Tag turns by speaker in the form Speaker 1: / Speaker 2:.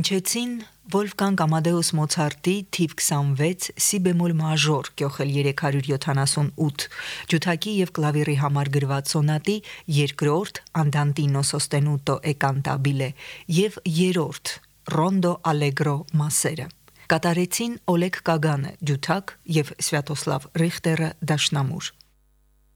Speaker 1: Հնչեցին Վոլֆգանգ Ամադեուս Մոցարտի թիվ 26 սի բեմոլ մաժոր կյոխել 378 ջութակի եւ կլավիրի համար գրված սոնատի երկրորդ Andantino sostenuto e cantabile եւ երրորդ Rondo allegro մասերը կատարեցին Օլեգ Կագանը ջութակ եւ Սվյատոսլավ Ռիխտերը դաշնամուր